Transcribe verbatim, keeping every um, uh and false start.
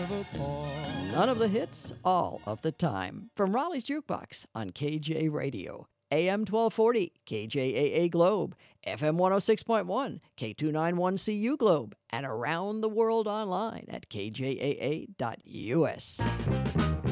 never pause. None of the hits, all of the time. From Raleigh's Jukebox on K J Radio. A M twelve forty, K J A A Globe, F M one oh six point one, K two ninety-one C U Globe, and around the world online at K J A A dot U S.